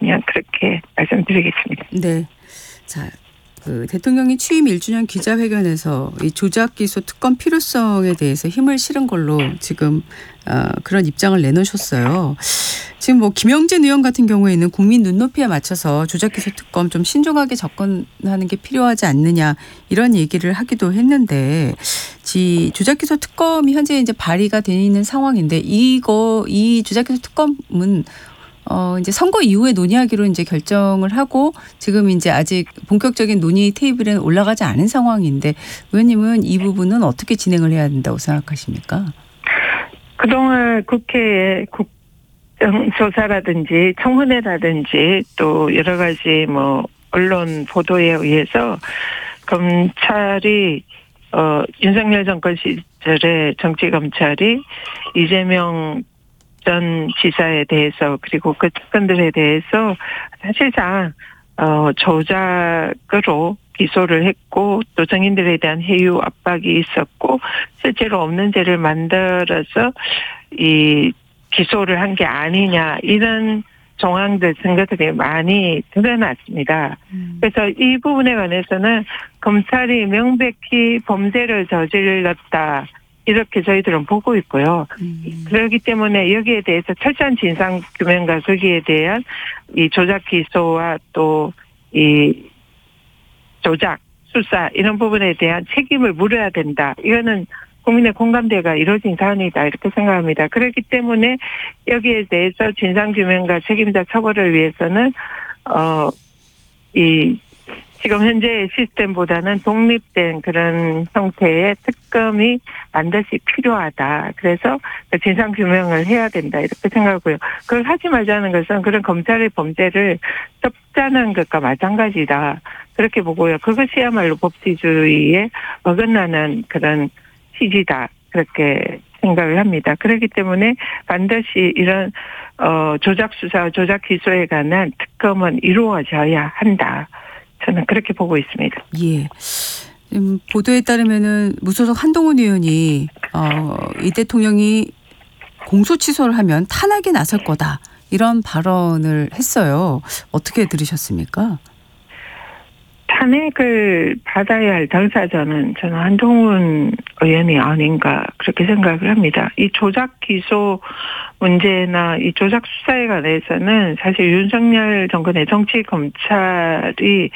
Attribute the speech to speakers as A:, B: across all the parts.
A: 있다면 그렇게 말씀드리겠습니다.
B: 네. 자, 대통령이 취임 1주년 기자회견에서 이 조작 기소 특검 필요성에 대해서 힘을 실은 걸로 지금 그런 입장을 내놓으셨어요. 지금 뭐 김영진 의원 같은 경우에는 국민 눈높이에 맞춰서 조작 기소 특검 좀 신중하게 접근하는 게 필요하지 않느냐 이런 얘기를 하기도 했는데 조작 기소 특검이 현재 이제 발의가 되어 있는 상황인데 이 조작 기소 특검은 이제 선거 이후에 논의하기로 이제 결정을 하고 지금 이제 아직 본격적인 논의 테이블에는 올라가지 않은 상황인데 의원님은 이 부분은 어떻게 진행을 해야 된다고 생각하십니까?
A: 그동안 국회에 국정조사라든지 청문회라든지 또 여러 가지 뭐 언론 보도에 의해서 검찰이 윤석열 정권 시절에 정치검찰이 이재명 전 지사에 대해서 그리고 그 측근들에 대해서 사실상 조작으로 기소를 했고 또 증인들에 대한 해유 압박이 있었고 실제로 없는 죄를 만들어서 이 기소를 한 게 아니냐 이런 정황들 증거들이 많이 드러났습니다. 그래서 이 부분에 관해서는 검찰이 명백히 범죄를 저질렀다. 이렇게 저희들은 보고 있고요. 그렇기 때문에 여기에 대해서 철저한 진상규명과 거기에 대한 이 조작 기소와 또 이 조작, 수사 이런 부분에 대한 책임을 물어야 된다. 이거는 국민의 공감대가 이루어진 사안이다 이렇게 생각합니다. 그렇기 때문에 여기에 대해서 진상규명과 책임자 처벌을 위해서는 지금 현재의 시스템보다는 독립된 그런 형태의 특검이 반드시 필요하다. 그래서 진상규명을 해야 된다. 이렇게 생각하고요. 그걸 하지 말자는 것은 그런 검찰의 범죄를 섭자는 것과 마찬가지다. 그렇게 보고요. 그것이야말로 법치주의에 어긋나는 그런 취지다. 그렇게 생각을 합니다. 그렇기 때문에 반드시 이런 조작 수사와 조작 기소에 관한 특검은 이루어져야 한다. 저는 그렇게 보고 있습니다.
B: 예. 보도에 따르면은 무소속 한동훈 의원이 이 대통령이 공소 취소를 하면 탄핵에 나설 거다 이런 발언을 했어요. 어떻게 들으셨습니까?
A: 탄핵을 받아야 할 당사자는 저는 한동훈 의원이 아닌가 그렇게 생각을 합니다. 이 조작 기소 문제나 이 조작 수사에 관해서는 사실 윤석열 정권의 정치 검찰이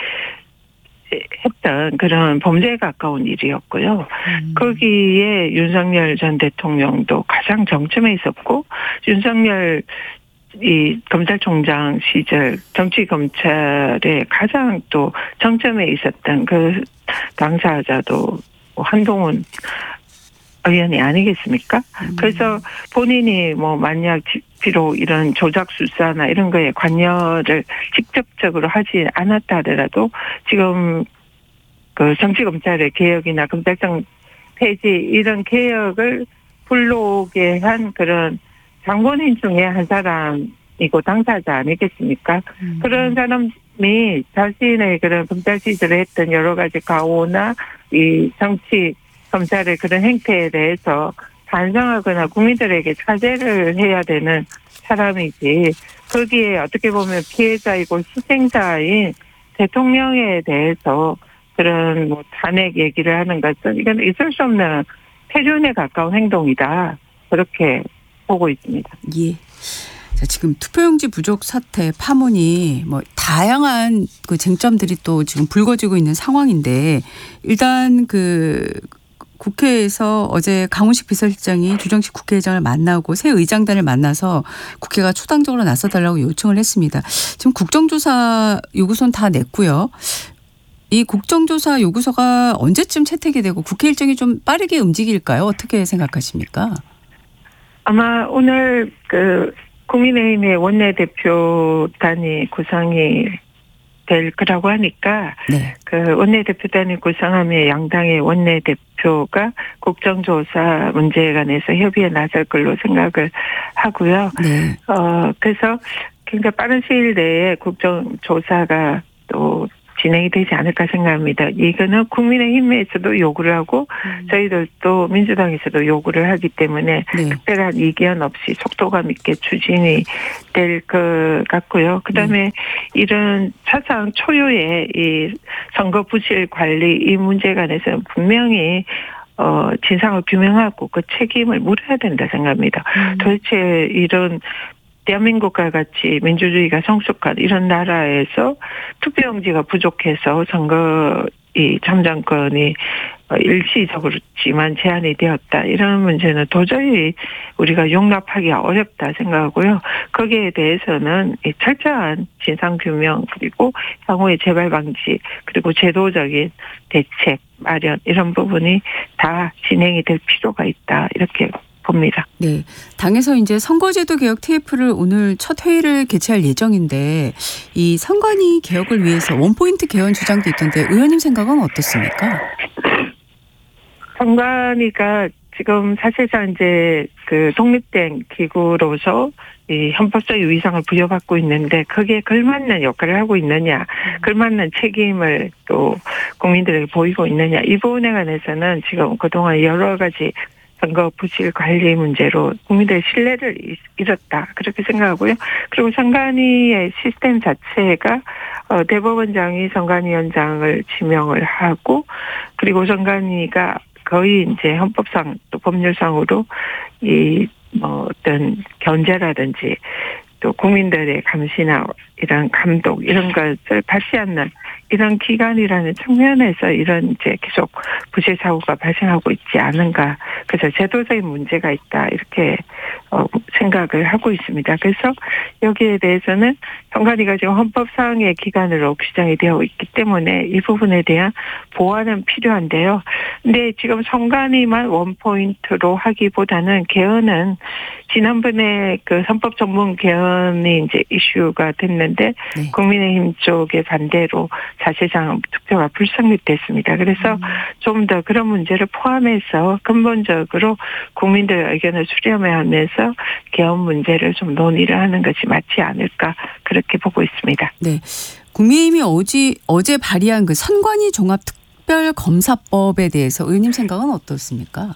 A: 했던 그런 범죄에 가까운 일이었고요. 거기에 윤석열 전 대통령도 가장 정점에 있었고 윤석열 이 검찰총장 시절 정치검찰의 가장 또 정점에 있었던 그 당사자도 한동훈 의원이 아니겠습니까? 그래서 본인이 뭐 만약 비록 이런 조작 수사나 이런 거에 관여를 직접적으로 하지 않았다 하더라도 지금 그 정치검찰의 개혁이나 검찰청 폐지 이런 개혁을 불러오게 한 그런 장본인 중에 한 사람이고 당사자 아니겠습니까? 그런 사람이 자신의 그런 검찰 시절에 했던 여러 가지 가오나 이 정치 검찰의 그런 행태에 대해서 반성하거나 국민들에게 사죄를 해야 되는 사람이지 거기에 어떻게 보면 피해자이고 희생자인 대통령에 대해서 그런 뭐 탄핵 얘기를 하는 것은 이건 있을 수 없는 패륜에 가까운 행동이다. 그렇게 보고 있습니다.
B: 예. 자, 지금 투표용지 부족 사태 파문이 뭐 다양한 그 쟁점들이 또 지금 불거지고 있는 상황인데 일단 국회에서 어제 강훈식 비서실장이 주정식 국회의장을 만나고 새 의장단을 만나서 국회가 초당적으로 나서달라고 요청을 했습니다. 지금 국정조사 요구서는 다 냈고요. 이 국정조사 요구서가 언제쯤 채택이 되고 국회 일정이 좀 빠르게 움직일까요? 어떻게 생각하십니까?
A: 아마 오늘 국민의힘의 원내대표단이 구성이 될 거라고 하니까
B: 네.
A: 원내대표단이 구성하면 양당의 원내대표가 국정조사 문제에 관해서 협의에 나설 걸로 생각을 하고요. 그래서 굉장히 빠른 시일 내에 국정조사가 또 진행이 되지 않을까 생각합니다. 이거는 국민의힘에서도 요구를 하고 저희들도 민주당에서도 요구를 하기 때문에
B: 네.
A: 특별한 이견 없이 속도감 있게 추진이 될 것 같고요. 그다음에 이런 사상 초유의 이 선거 부실 관리 이 문제에 관해서는 분명히 진상을 규명하고 그 책임을 물어야 된다 생각합니다. 도대체 이런 대한민국과 같이 민주주의가 성숙한 이런 나라에서 투표용지가 부족해서 선거 이 참정권이 일시적으로지만 제한이 되었다. 이런 문제는 도저히 우리가 용납하기가 어렵다 생각하고요. 거기에 대해서는 철저한 진상규명 그리고 향후의 재발 방지 그리고 제도적인 대책 마련 이런 부분이 다 진행이 될 필요가 있다. 이렇게 봅니다.
B: 네. 당에서 이제 선거제도 개혁 TF를 오늘 첫 회의를 개최할 예정인데 이 선관위 개혁을 위해서 원포인트 개헌 주장도 있던데 의원님 생각은 어떻습니까?
A: 선관위가 지금 사실상 이제 그 독립된 기구로서 이 헌법적 위상을 부여받고 있는데 거기에 걸맞는 역할을 하고 있느냐, 걸맞는 책임을 또 국민들에게 보이고 있느냐 이 부분에 관해서는 지금 그동안 여러 가지 선거 부실 관리 문제로 국민들의 신뢰를 잃었다 그렇게 생각하고요. 그리고 선관위의 시스템 자체가 대법원장이 선관위원장을 지명을 하고 그리고 선관위가 거의 이제 헌법상 또 법률상으로 이 뭐 어떤 견제라든지 또 국민들의 감시나 이런 감독 이런 것을 받지 않는 이런 기관이라는 측면에서 이런 이제 계속 부실 사고가 발생하고 있지 않은가. 그래서 제도적인 문제가 있다 이렇게 생각을 하고 있습니다. 그래서 여기에 대해서는 선관위가 지금 헌법상의 기관으로 규정이 되어 있기 때문에 이 부분에 대한 보완은 필요한데요. 근데 지금 선관위만 원포인트로 하기보다는 개헌은 지난번에 그 선법 전문 개헌이 이제 이슈가 됐는데
B: 네.
A: 국민의힘 쪽의 반대로 사실상 투표가 불성립됐습니다. 그래서 좀 더 그런 문제를 포함해서 근본적으로 국민들의 의견을 수렴하면서 개헌 문제를 좀 논의를 하는 것이 맞지 않을까 그렇게 보고 있습니다.
B: 네. 국민의힘이 어제 발의한 그 선관위 종합특별검사법에 대해서 의원님 생각은 어떻습니까?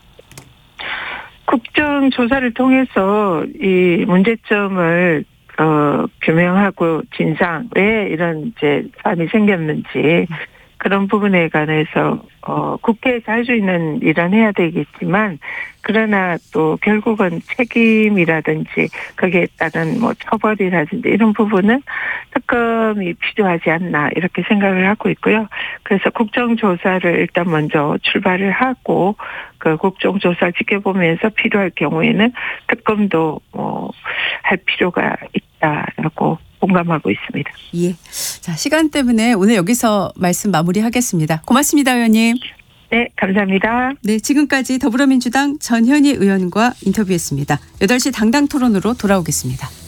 A: 국정조사를 통해서 이 문제점을 규명하고 진상 왜 이런 이제 사안이 생겼는지 그런 부분에 관해서 국회에서 할 수 있는 일은 해야 되겠지만 그러나 또 결국은 책임이라든지 거기에 따른 뭐 처벌이라든지 이런 부분은 특검이 필요하지 않나 이렇게 생각을 하고 있고요. 그래서 국정조사를 일단 먼저 출발을 하고 그 국정조사 지켜보면서 필요할 경우에는 특검도 할 필요가 있다라고 공감하고 있습니다.
B: 예. 자, 시간 때문에 오늘 여기서 말씀 마무리하겠습니다. 고맙습니다, 의원님.
A: 네, 감사합니다.
B: 네, 지금까지 더불어민주당 전현희 의원과 인터뷰했습니다. 8시 당당 토론으로 돌아오겠습니다.